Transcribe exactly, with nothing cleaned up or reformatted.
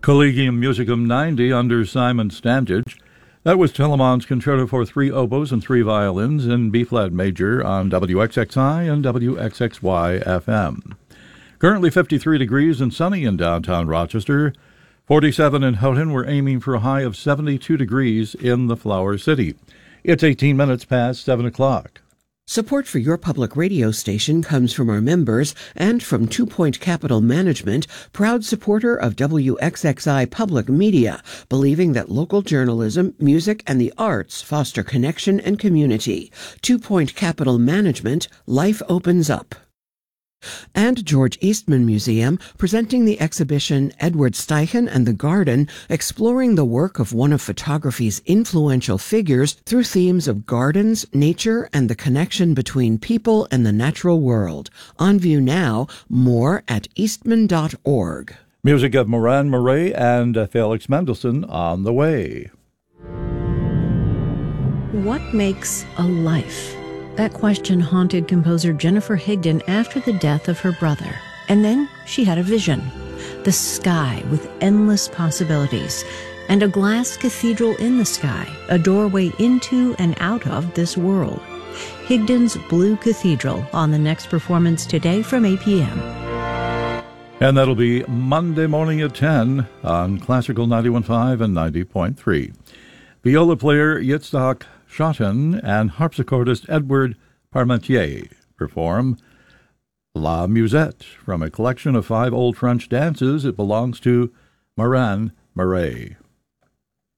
Collegium Musicum ninety under Simon Stantich. That was Telemann's Concerto for three oboes and three violins in B-flat major on W X X I and W X X Y F M. Currently fifty-three degrees and sunny in downtown Rochester. forty-seven in Houghton. We're aiming for a high of seventy-two degrees in the Flower City. It's eighteen minutes past seven o'clock. Support for your public radio station comes from our members and from Two Point Capital Management, proud supporter of W X X I Public Media, believing that local journalism, music, and the arts foster connection and community. Two Point Capital Management, life opens up. And George Eastman Museum, presenting the exhibition Edward Steichen and the Garden, exploring the work of one of photography's influential figures through themes of gardens, nature, and the connection between people and the natural world. On view now, more at eastman dot org. Music of Moran Murray and uh, Felix Mendelssohn on the way. What makes a life? That question haunted composer Jennifer Higdon after the death of her brother. And then she had a vision. The sky with endless possibilities. And a glass cathedral in the sky, a doorway into and out of this world. Higdon's Blue Cathedral on the next performance today from eight p.m. And that'll be Monday morning at ten on Classical ninety-one point five and ninety point three. Viola player Yitzhak Schotten and harpsichordist Edward Parmentier perform La Musette from a collection of five old French dances. It belongs to Moran Murray.